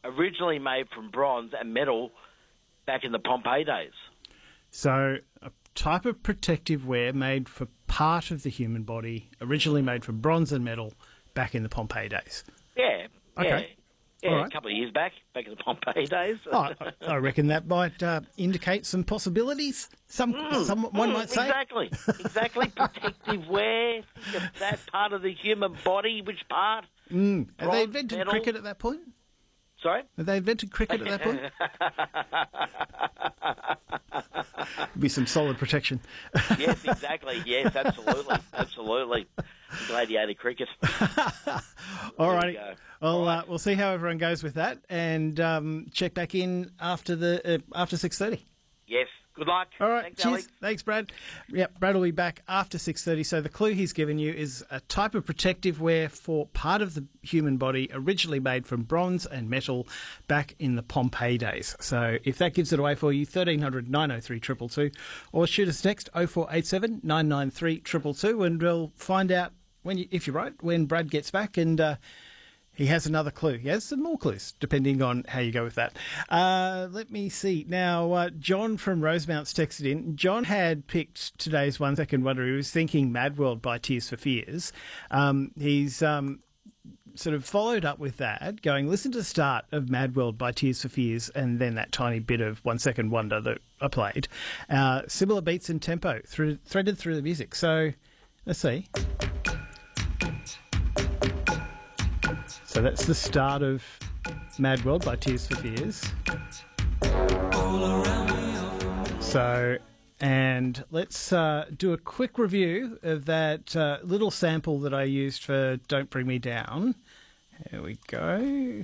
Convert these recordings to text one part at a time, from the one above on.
originally made from bronze and metal back in the Pompeii days. So a type of protective wear made for part of the human body, originally made from bronze and metal back in the Pompeii days. Yeah. Okay. Yeah, All right. a couple of years back in the Pompeii days. I reckon that might indicate some possibilities. One might say. Exactly. Protective wear. Think of that part of the human body. Which part? Have they Bronze, invented metal. cricket at that point? Sorry? Have they invented cricket at that point? Be some solid protection. Yes, exactly. Yes, absolutely. Gladiator cricket. All righty. We'll see how everyone goes with that, and check back in after 6:30. Yes. Good luck. All right. Thanks, Cheers. Alex. Thanks, Brad. Yep, Brad will be back after 6:30. So the clue he's given you is a type of protective wear for part of the human body originally made from bronze and metal back in the Pompeii days. So if that gives it away for you, 1300 903 222, or shoot us next 0487 993 222, and we'll find out if you're right when Brad gets back, and he has another clue. He has some more clues, depending on how you go with that. Let me see. Now, John from Rosemount's texted in. John had picked today's 1 Second Wonder. He was thinking Mad World by Tears for Fears. He's sort of followed up with that, going, listen to the start of Mad World by Tears for Fears, and then that tiny bit of 1 Second Wonder that I played. Similar beats and tempo threaded through the music. So, let's see. So that's the start of Mad World by Tears for Fears. So, and let's do a quick review of that little sample that I used for Don't Bring Me Down. Here we go.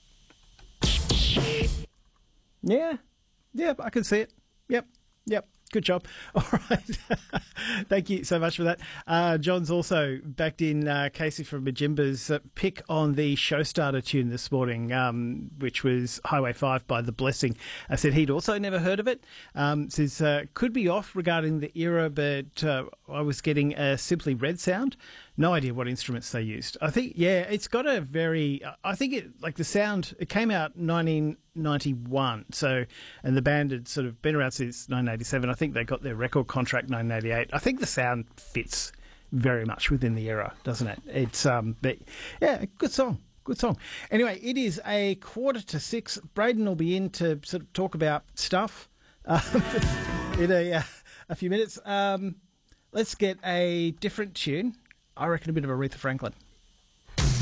Yeah, I can see it. Yep. Good job. All right. Thank you so much for that. John's also backed in Casey from Majimba's pick on the Showstarter tune this morning, which was Highway 5 by The Blessing. I said he'd also never heard of it. Says, could be off regarding the era, but I was getting a Simply Red sound. No idea what instruments they used. I think, it's got a very, I think the sound, it came out 1991. So, and the band had sort of been around since 1987. I think they got their record contract 1988. I think the sound fits very much within the era, doesn't it? It's, good song. Good song. Anyway, it is 5:45. Braden will be in to sort of talk about stuff in a few minutes. Let's get a different tune. I reckon a bit of Aretha Franklin.